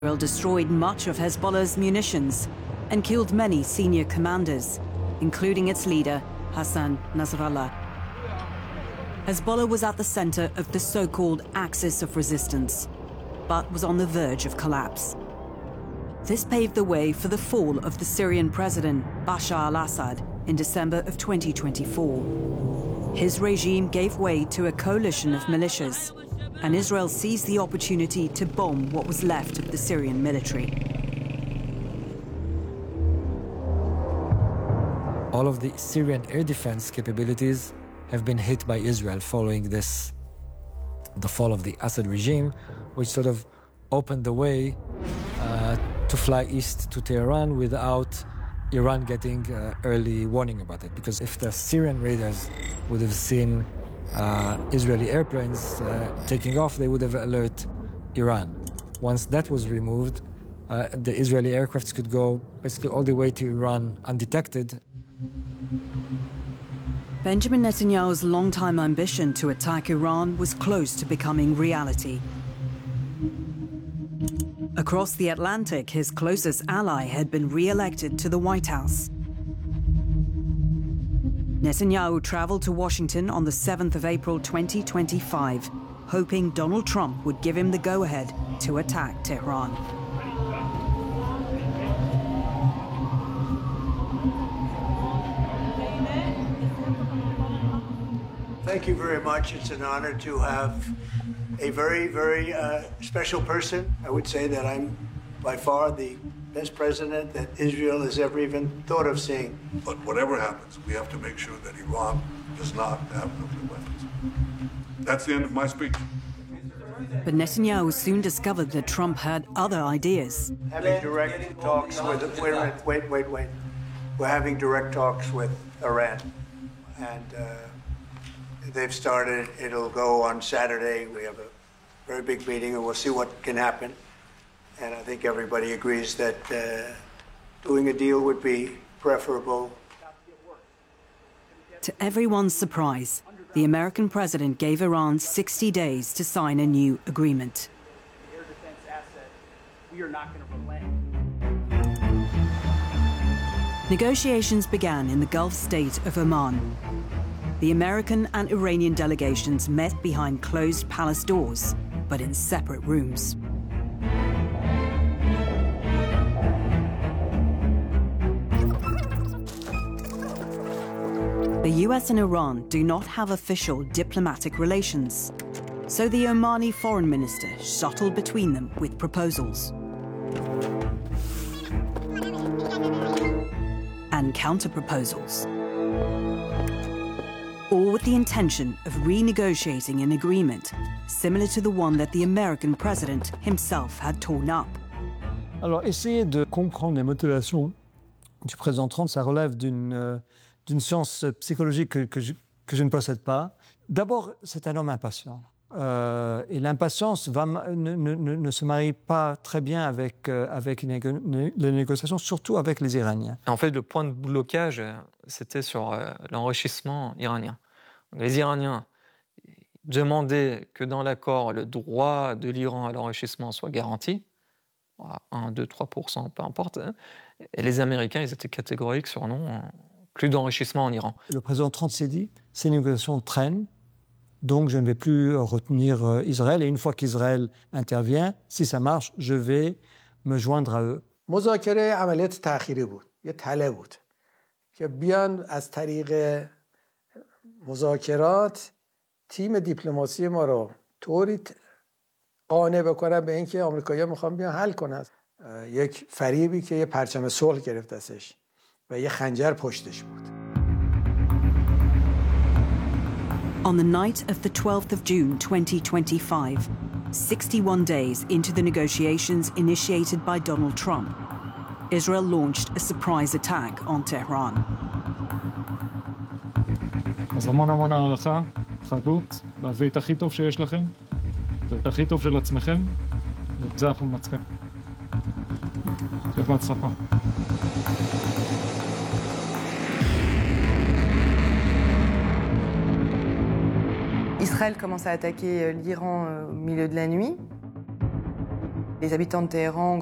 Israel destroyed much of Hezbollah's munitions and killed many senior commanders, including its leader, Hassan Nasrallah. Hezbollah was at the center of the so-called Axis of Resistance, but was on the verge of collapse. This paved the way for the fall of the Syrian president, Bashar al-Assad, in December of 2024. His regime gave way to a coalition of militias, and Israel seized the opportunity to bomb what was left of the Syrian military. All of the Syrian air defense capabilities have been hit by Israel following the fall of the Assad regime, which sort of opened the way to fly east to Tehran without Iran getting early warning about it. Because if the Syrian raiders would have seen Israeli airplanes taking off, they would have alerted Iran. Once that was removed, the Israeli aircrafts could go basically all the way to Iran undetected. Benjamin Netanyahu's longtime ambition to attack Iran was close to becoming reality. Across the Atlantic, his closest ally had been re-elected to the White House. Netanyahu traveled to Washington on the 7th of April 2025, hoping Donald Trump would give him the go-ahead to attack Tehran. Thank you very much. It's an honor to have a very, very special person. I would say that I'm by far the best president that Israel has ever even thought of seeing. But whatever happens, we have to make sure that Iran does not have nuclear weapons. That's the end of my speech. But Netanyahu soon discovered that Trump had other ideas. Having direct talks with... Wait. We're having direct talks with Iran. And they've started. It'll go on Saturday. We have a very big meeting, and we'll see what can happen. And I think everybody agrees that doing a deal would be preferable. To everyone's surprise, the American president gave Iran 60 days to sign a new agreement. Air defense asset, we are not going to relent. Negotiations began in the Gulf state of Oman. The American and Iranian delegations met behind closed palace doors, but in separate rooms. The US and Iran do not have official diplomatic relations, so the Omani foreign minister shuttled between them with proposals and counter-proposals, all with the intention of renegotiating an agreement similar to the one that the American president himself had torn up. Alors, essayer de comprendre les motivations du président Trump, ça relève d'une science psychologique que je ne possède pas. D'abord, c'est un homme impatient. Et l'impatience ne se marie pas très bien avec les négociations, surtout avec les Iraniens. En fait, le point de blocage, c'était sur l'enrichissement iranien. Les Iraniens demandaient que dans l'accord, le droit de l'Iran à l'enrichissement soit garanti, 1, 2, 3%, peu importe. Et les Américains, ils étaient catégoriques sur non, plus d'enrichissement en Iran. Le président Trump s'est dit, ces négociations traînent, donc je ne vais plus retenir Israël. Et une fois qu'Israël intervient, si ça marche, je vais me joindre à eux. مذاکره عملیات تأخیری بود. یه طلب بود که بیان از طریق مذاکرات تیم دیپلماسی ما رو طوری قانع بکنن به اینکه آمریکایی‌ها میخوان بیان حل کنن. یک فریبی که یه پرچم صلح گرفت ازش و یه خنجر پشتش بود. On the night of the 12th of June 2025, 61 days into the negotiations initiated by Donald Trump, Israel launched a surprise attack on Tehran. אז המון הערכה, חדות, להביא את הכי טוב שיש לכם, את הכי טוב של עצמכם, ואת זה אנחנו מנצחים. שיהיה בהצלחה. Israël commence à attaquer l'Iran au milieu de la nuit. Les habitants de Téhéran